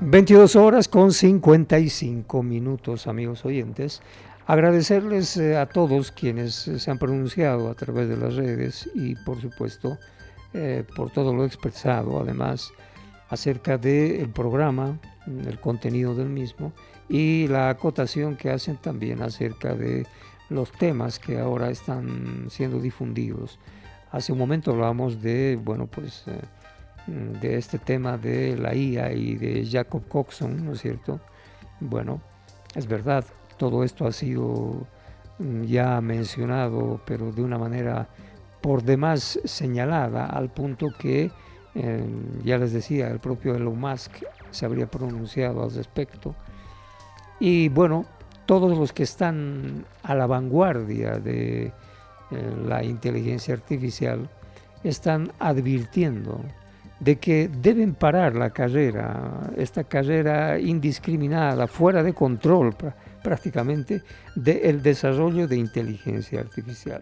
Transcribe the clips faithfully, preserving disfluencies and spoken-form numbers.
veintidós horas con cincuenta y cinco minutos, amigos oyentes. Agradecerles eh, a todos quienes eh, se han pronunciado a través de las redes y, por supuesto, eh, por todo lo expresado, además, acerca del programa, el contenido del mismo y la acotación que hacen también acerca de los temas que ahora están siendo difundidos. Hace un momento hablábamos de, bueno, pues... Eh, de este tema de la I A y de Jacob Coxon, ¿no es cierto? Bueno, es verdad, todo esto ha sido ya mencionado, pero de una manera por demás señalada, al punto que, eh, ya les decía, el propio Elon Musk se habría pronunciado al respecto. Y bueno, todos los que están a la vanguardia de eh, la inteligencia artificial están advirtiendo de que deben parar la carrera, esta carrera indiscriminada, fuera de control prácticamente, del desarrollo de inteligencia artificial.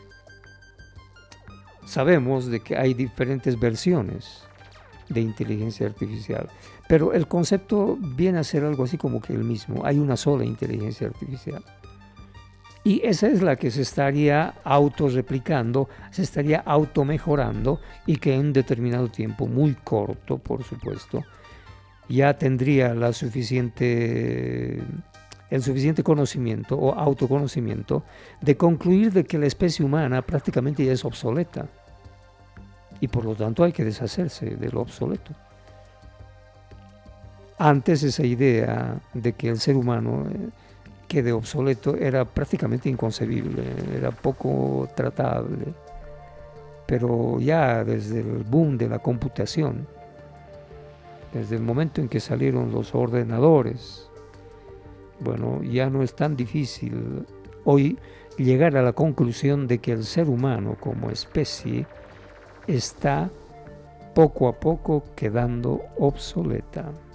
Sabemos de que hay diferentes versiones de inteligencia artificial, pero el concepto viene a ser algo así como que el mismo. Hay una sola inteligencia artificial. Y esa es la que se estaría autorreplicando, se estaría automejorando y que en un determinado tiempo, muy corto por supuesto, ya tendría la suficiente, el suficiente conocimiento o autoconocimiento de concluir de que la especie humana prácticamente ya es obsoleta. Y por lo tanto hay que deshacerse de lo obsoleto. Antes esa idea de que el ser humano eh, quede obsoleto era prácticamente inconcebible, era poco tratable. Pero ya desde el boom de la computación, desde el momento en que salieron los ordenadores, bueno, ya no es tan difícil hoy llegar a la conclusión de que el ser humano como especie está poco a poco quedando obsoleta.